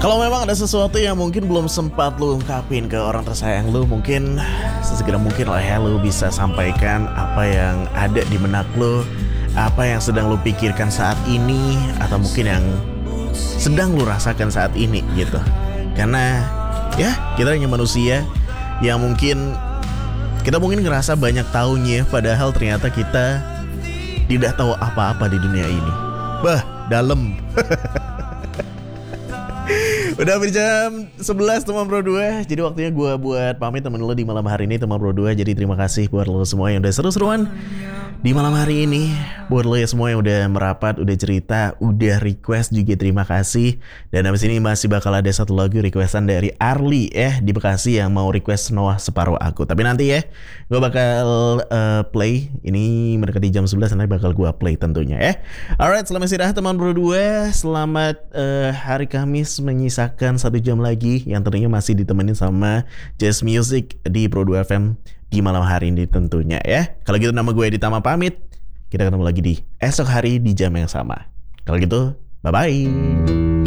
Kalau memang ada sesuatu yang mungkin belum sempat lu ungkapin ke orang tersayang lu, mungkin sesegera mungkin lah ya lu bisa sampaikan apa yang ada di benak lu, apa yang sedang lu pikirkan saat ini, atau mungkin yang sedang lu rasakan saat ini gitu. Karena ya kita hanya manusia yang mungkin kita ngerasa banyak taunya, padahal ternyata kita tidak tahu apa-apa di dunia ini. Bah, dalam. Udah hampir jam 11 teman Bro 2. Jadi waktunya gue buat pamit temen lo di malam hari ini teman Bro 2. Jadi terima kasih buat lo semua yang udah seru-seruan di malam hari ini. Buat lo ya semua yang udah merapat, udah cerita, udah request juga terima kasih. Dan abis ini masih bakal ada satu lagu requestan dari Arli di Bekasi yang mau request Noah Separuh Aku. Tapi nanti ya gue bakal play. Ini mendekati jam 11 nanti bakal gue play tentunya ya. Alright, selamat istirahat teman Bro 2. Selamat hari Kamis menyisakan 1 jam lagi yang tentunya masih ditemenin sama Jazz Music di Pro 2 FM di malam hari ini tentunya ya. Kalau gitu nama gue Ditama pamit. Kita ketemu lagi di esok hari di jam yang sama. Kalau gitu, bye-bye.